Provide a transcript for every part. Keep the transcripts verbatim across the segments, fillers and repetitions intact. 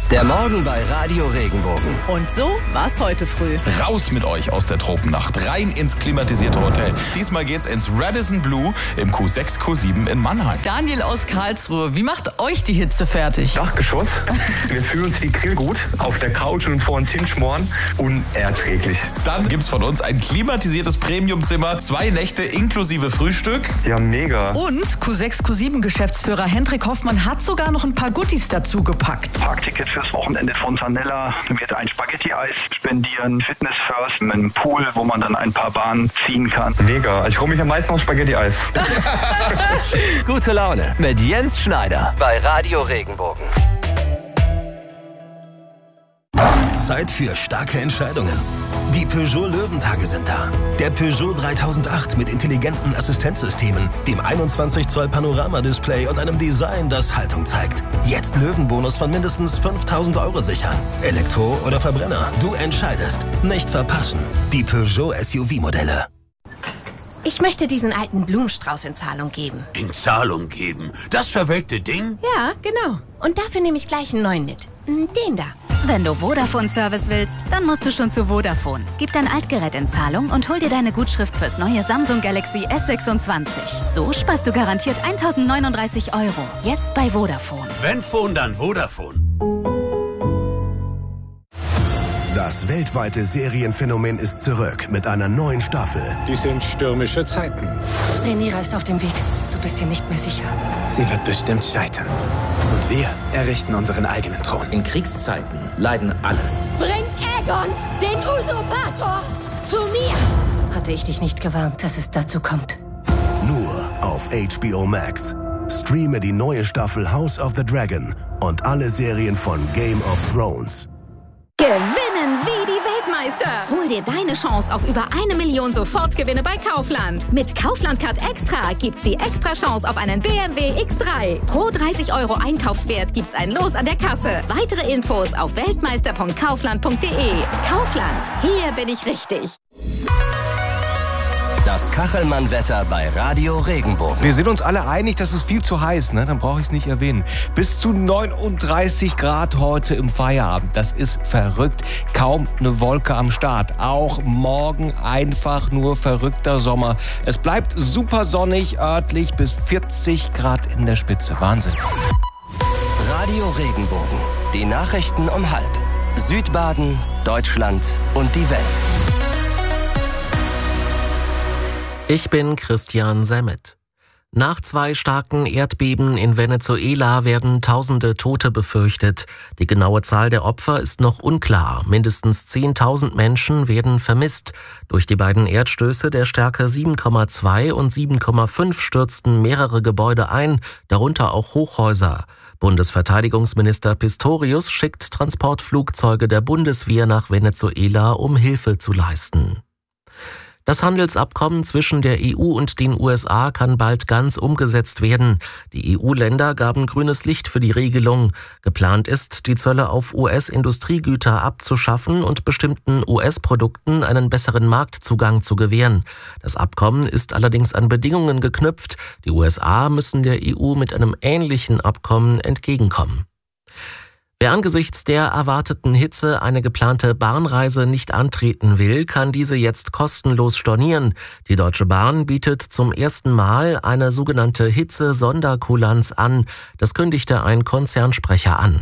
Der Morgen bei Radio Regenbogen. Und so war's heute früh. Raus mit euch aus der Tropennacht, rein ins klimatisierte Hotel. Diesmal geht's ins Radisson Blu im Q sechs Q sieben in Mannheim. Daniel aus Karlsruhe, wie macht euch die Hitze fertig? Dachgeschoss. Wir fühlen uns wie Grillgut auf der Couch und vor uns hinschmoren. Unerträglich. Dann gibt's von uns ein klimatisiertes Premiumzimmer, zwei Nächte inklusive Frühstück. Ja, mega. Und Q sechs Q sieben Geschäftsführer Hendrik Hoffmann hat sogar noch ein paar Goodies dazu gepackt. Parkticket fürs Wochenende Fontanella, wird ein Spaghetti-Eis spendieren, Fitness First, einen Pool, wo man dann ein paar Bahnen ziehen kann. Mega. Ich freue mich am meisten auf Spaghetti-Eis. Gute Laune mit Jens Schneider bei Radio Regenbogen. Zeit für starke Entscheidungen. Die Peugeot Löwentage sind da. Der Peugeot dreitausendacht mit intelligenten Assistenzsystemen, dem einundzwanzig Zoll Panoramadisplay und einem Design, das Haltung zeigt. Jetzt Löwenbonus von mindestens fünftausend Euro sichern. Elektro oder Verbrenner, du entscheidest. Nicht verpassen. Die Peugeot S U V-Modelle. Ich möchte diesen alten Blumenstrauß in Zahlung geben. In Zahlung geben? Das verwelkte Ding? Ja, genau. Und dafür nehme ich gleich einen neuen mit. Den da. Wenn du Vodafone-Service willst, dann musst du schon zu Vodafone. Gib dein Altgerät in Zahlung und hol dir deine Gutschrift fürs neue Samsung Galaxy S sechsundzwanzig. So sparst du garantiert eintausendneununddreißig Euro. Jetzt bei Vodafone. Wenn Phone, dann Vodafone. Das weltweite Serienphänomen ist zurück mit einer neuen Staffel. Dies sind stürmische Zeiten. Rhaenyra ist auf dem Weg. Du bist dir nicht mehr sicher. Sie wird bestimmt scheitern. Und wir errichten unseren eigenen Thron. In Kriegszeiten leiden alle. Bringt Aegon, den Usurpator, zu mir! Hatte ich dich nicht gewarnt, dass es dazu kommt? Nur auf H B O Max. Streame die neue Staffel House of the Dragon und alle Serien von Game of Thrones. Gewinnen wie die Weltmeister! Hol dir deine Chance auf über eine Million Sofortgewinne bei Kaufland. Mit Kaufland Card Extra gibt's die extra Chance auf einen B M W X drei. Pro dreißig Euro Einkaufswert gibt's ein Los an der Kasse. Weitere Infos auf weltmeister punkt kaufland punkt de. Kaufland, hier bin ich richtig. Das Kachelmann-Wetter bei Radio Regenbogen. Wir sind uns alle einig, das ist viel zu heiß, ne? Dann brauche ich es nicht erwähnen. Bis zu neununddreißig Grad heute im Feierabend. Das ist verrückt. Kaum eine Wolke am Start. Auch morgen einfach nur verrückter Sommer. Es bleibt super sonnig, örtlich bis vierzig Grad in der Spitze. Wahnsinn. Radio Regenbogen. Die Nachrichten um halb. Südbaden, Deutschland und die Welt. Ich bin Christian Semmet. Nach zwei starken Erdbeben in Venezuela werden tausende Tote befürchtet. Die genaue Zahl der Opfer ist noch unklar. Mindestens zehntausend Menschen werden vermisst. Durch die beiden Erdstöße der Stärke sieben Komma zwei und sieben Komma fünf stürzten mehrere Gebäude ein, darunter auch Hochhäuser. Bundesverteidigungsminister Pistorius schickt Transportflugzeuge der Bundeswehr nach Venezuela, um Hilfe zu leisten. Das Handelsabkommen zwischen der E U und den U S A kann bald ganz umgesetzt werden. Die E U-Länder gaben grünes Licht für die Regelung. Geplant ist, die Zölle auf U S-Industriegüter abzuschaffen und bestimmten U S-Produkten einen besseren Marktzugang zu gewähren. Das Abkommen ist allerdings an Bedingungen geknüpft. Die U S A müssen der E U mit einem ähnlichen Abkommen entgegenkommen. Wer angesichts der erwarteten Hitze eine geplante Bahnreise nicht antreten will, kann diese jetzt kostenlos stornieren. Die Deutsche Bahn bietet zum ersten Mal eine sogenannte Hitze-Sonderkulanz an. Das kündigte ein Konzernsprecher an.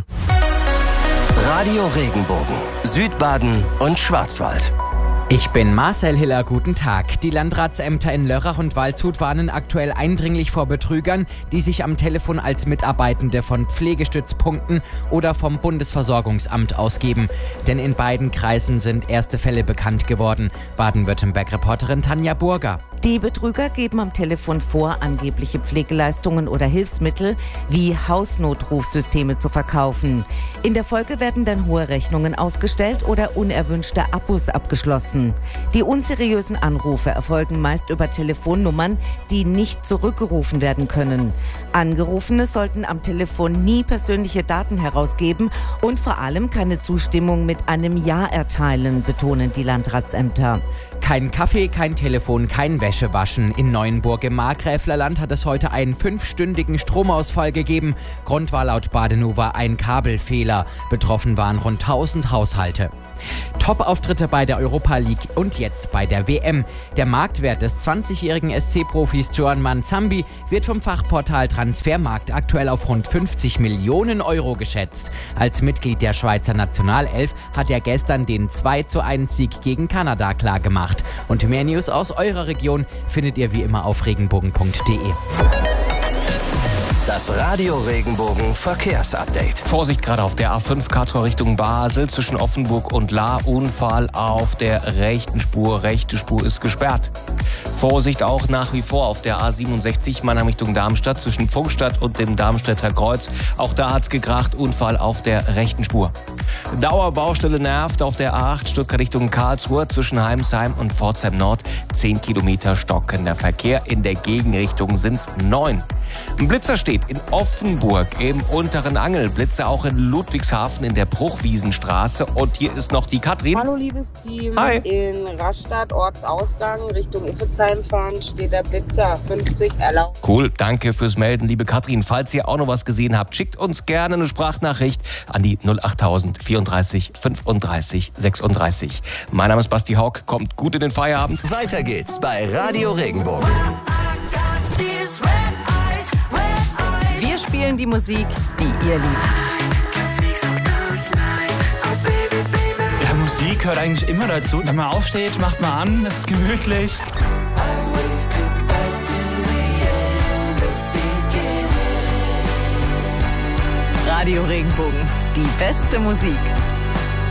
Radio Regenbogen, Südbaden und Schwarzwald. Ich bin Marcel Hiller, guten Tag. Die Landratsämter in Lörrach und Waldshut warnen aktuell eindringlich vor Betrügern, die sich am Telefon als Mitarbeitende von Pflegestützpunkten oder vom Bundesversorgungsamt ausgeben. Denn in beiden Kreisen sind erste Fälle bekannt geworden. Baden-Württemberg-Reporterin Tanja Burger. Die Betrüger geben am Telefon vor, angebliche Pflegeleistungen oder Hilfsmittel wie Hausnotrufsysteme zu verkaufen. In der Folge werden dann hohe Rechnungen ausgestellt oder unerwünschte Abos abgeschlossen. Die unseriösen Anrufe erfolgen meist über Telefonnummern, die nicht zurückgerufen werden können. Angerufene sollten am Telefon nie persönliche Daten herausgeben und vor allem keine Zustimmung mit einem Ja erteilen, betonen die Landratsämter. Kein Kaffee, kein Telefon, kein Wäschewaschen. In Neuenburg im Markgräflerland hat es heute einen fünfstündigen Stromausfall gegeben. Grund war laut Badenova ein Kabelfehler. Betroffen waren rund tausend Haushalte. Top-Auftritte bei der Europa League und jetzt bei der W M. Der Marktwert des zwanzigjährigen S C-Profis Joan Manzambi wird vom Fachportal Transfermarkt aktuell auf rund fünfzig Millionen Euro geschätzt. Als Mitglied der Schweizer Nationalelf hat er gestern den zwei zu eins Sieg gegen Kanada klargemacht. Und mehr News aus eurer Region findet ihr wie immer auf regenbogen punkt de. Das Radio Regenbogen Verkehrsupdate. Vorsicht gerade auf der A fünf Karlsruhe Richtung Basel zwischen Offenburg und Lahr. Unfall auf der rechten Spur. Rechte Spur ist gesperrt. Vorsicht auch nach wie vor auf der A siebenundsechzig Mannheim Richtung Darmstadt zwischen Pfungstadt und dem Darmstädter Kreuz. Auch da hat's gekracht. Unfall auf der rechten Spur. Dauerbaustelle nervt auf der A acht Stuttgart Richtung Karlsruhe zwischen Heimsheim und Pforzheim Nord. zehn Kilometer stockender Verkehr. In der Gegenrichtung sind's neun. Ein Blitzer steht in Offenburg im unteren Angel. Blitzer auch in Ludwigshafen in der Bruchwiesenstraße. Und hier ist noch die Katrin. Hallo liebes Team. Hi. In Rastatt, Ortsausgang, Richtung Iffezheim fahren, steht der Blitzer. fünfzig erlaubt. Cool, danke fürs Melden, liebe Katrin. Falls ihr auch noch was gesehen habt, schickt uns gerne eine Sprachnachricht an die null achttausend vierunddreißig fünfunddreißig sechsunddreißig. Mein Name ist Basti Hauck, kommt gut in den Feierabend. Weiter geht's bei Radio Regenbogen. Wir spielen die Musik, die ihr liebt. Ja, Musik gehört eigentlich immer dazu. Wenn man aufsteht, macht man an, es ist gemütlich. Radio Regenbogen, die beste Musik.